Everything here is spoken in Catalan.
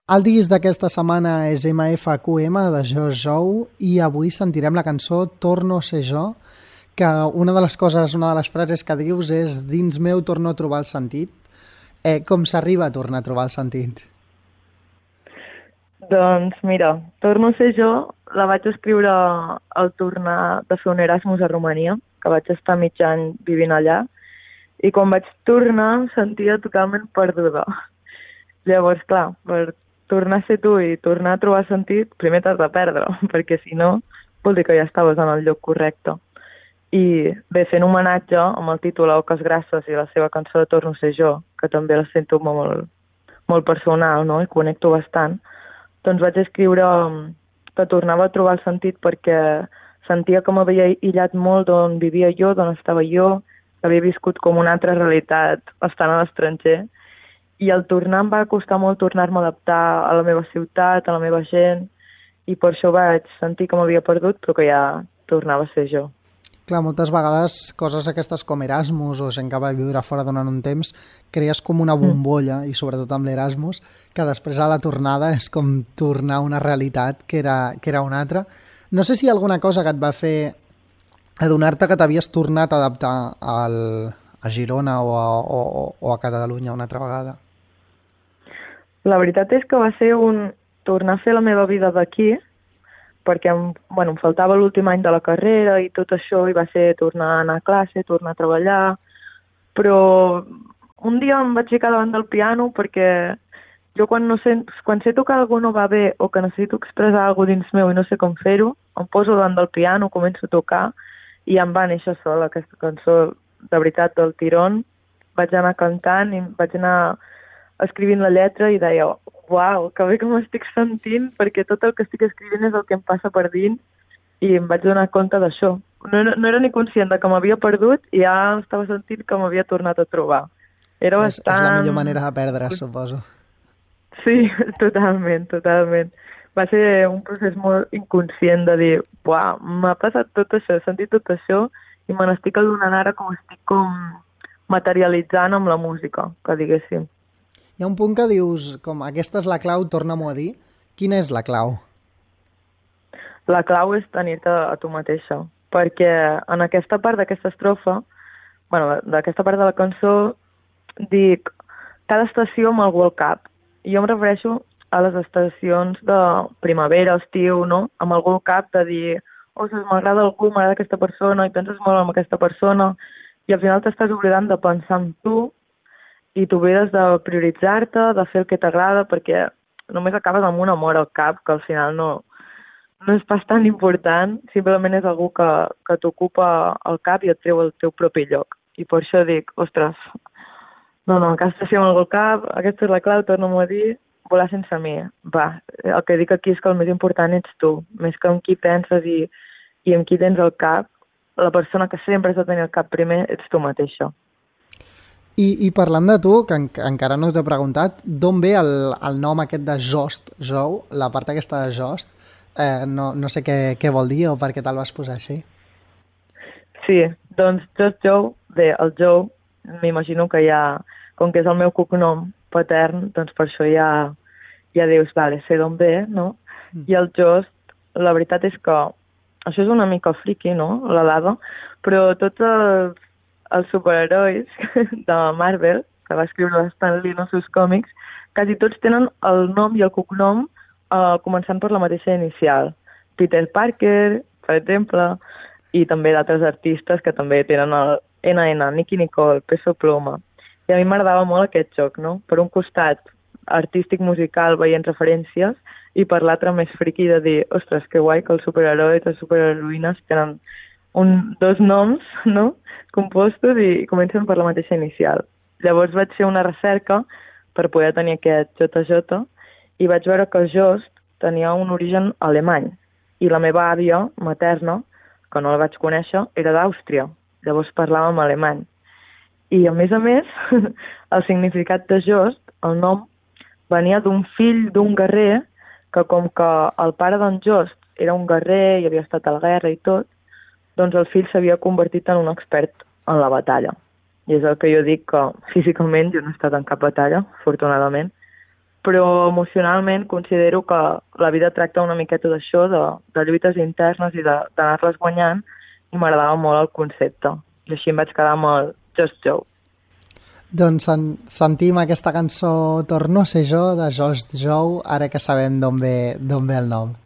El disc d'aquesta setmana és MFQM de Josh Jou i avui sentirem la cançó Torno a ser jo, que una de les coses, una de les frases que dius és dins meu torno a trobar el sentit. Com s'arriba a tornar a trobar el sentit? Doncs mira, Torno a ser jo la vaig escriure al tornar de fer un Erasmus a Romania, que vaig estar mig any vivint allà, i quan vaig tornar em sentia totalment perduda. Llavors, clar, per tornar a ser tu i tornar a trobar sentit, primer t'has de perdre, perquè si no, vol dir que ja estaves en el lloc correcte. I bé, fent homenatge amb el títol a Oques Grasses i la seva cançó de Torno a ser jo, que també la sento molt, molt personal, no?, i connecto bastant, doncs vaig escriure que tornava a trobar el sentit perquè sentia que m'havia aïllat molt d'on vivia jo, d'on estava jo, que havia viscut com una altra realitat estant a l'estranger, i al tornar em va costar molt tornar-me a adaptar a la meva ciutat, a la meva gent, i per això vaig sentir que m'havia perdut, però que ja tornava a ser jo. Clar, moltes vegades coses aquestes com Erasmus o gent que va viure fora durant un temps crees com una bombolla, i sobretot amb l'Erasmus, que després a la tornada és com tornar a una realitat que era una altra. No sé si hi ha alguna cosa que et va fer adonar-te que t'havies tornat a adaptar a Girona o a Catalunya una altra vegada. La veritat és que va ser tornar a fer la meva vida d'aquí, perquè em faltava l'últim any de la carrera i tot això, i va ser tornar a anar a classe, tornar a treballar, però un dia em vaig ficar davant del piano perquè jo quan sé tocar alguna no va bé o que necessito expressar alguna dins meu i no sé com fer-ho, em poso davant del piano, començo a tocar i em va néixer sola aquesta cançó, de veritat, del tirón. Vaig anar cantant i vaig anar escrivint la lletra i deia, uau, que bé que m'estic sentint, perquè tot el que estic escrivint és el que em passa per dins, i em vaig donar compte d'això. No era ni conscient de que m'havia perdut i ja estava sentint que m'havia tornat a trobar. Era bastant... És la millor manera de perdre, suposo. Sí, totalment. Va ser un procés molt inconscient de dir, uau, m'ha passat tot això, he sentit tot això, i me n'estic adonant ara com estic materialitzant amb la música, que diguéssim. Hi ha un punt que dius, com aquesta és la clau, torna-m'ho a dir. Quina és la clau? La clau és tenir-te a tu mateixa, perquè en aquesta part d'aquesta estrofa, d'aquesta part de la cançó, dic, cada estació amb algú al cap. I jo em refereixo a les estacions de primavera, estiu, no? Amb algú al cap de dir, m'agrada algú, m'agrada aquesta persona, i penses molt en aquesta persona, i al final t'estàs oblidant de pensar en tu, i tu havies de prioritzar-te, de fer el que t'agrada, perquè només acabes amb un amor al cap, que al final no és pas tan important, simplement és algú que t'ocupa el cap i et treu el teu propi lloc. I per això dic, ostres, aquesta estació amb algú al cap, aquesta és la clau, torno-m'ho a dir, volar sense mi. Va, el que dic aquí és que el més important ets tu, més que en qui penses i en qui tens al cap, la persona que sempre has de tenir al cap primer ets tu mateixa. I parlant de tu, que encara no t'he preguntat, d'on ve el nom aquest de Jost, Jou, la part aquesta de Jost? No sé què vol dir o per què te'l vas posar així. Sí, doncs Jost Jou, bé, el Jou, m'imagino que ja, com que és el meu cognom patern, doncs per això ja dius, vale, sé d'on ve, no? I el Jost, la veritat és que això és una mica friki, no?, l'Alada, però tots els superherois de Marvel, que va escriure Stan Lee en els seus còmics, quasi tots tenen el nom i el cognom començant per la mateixa inicial. Peter Parker, per exemple, i també d'altres artistes que també tenen el NN, Nicky Nicole, Peso Pluma. I a mi m'agradava molt aquest joc, no? Per un costat, artístic musical, veient referències, i per l'altre més friqui de dir, ostres, que guai que els superherois i les superheroïnes tenen dos noms, no?, compostos i comencen per la mateixa inicial. Llavors vaig fer una recerca per poder tenir aquest JJ i vaig veure que Jost tenia un origen alemany i la meva àvia materna, que no la vaig conèixer, era d'Àustria. Llavors parlàvem alemany. I a més, el significat de Jost, el nom, venia d'un fill d'un guerrer que com que el pare d'en Jost era un guerrer i havia estat a la guerra i tot, doncs el fill s'havia convertit en un expert en la batalla. I és el que jo dic que físicament jo no he estat en cap batalla, afortunadament, però emocionalment considero que la vida tracta una miqueta d'això, de lluites internes i d'anar-les guanyant, i m'agradava molt el concepte. I així em vaig quedar amb el Just Joe. Doncs sentim aquesta cançó Torno a ser jo, de Just Joe, ara que sabem d'on ve el nom.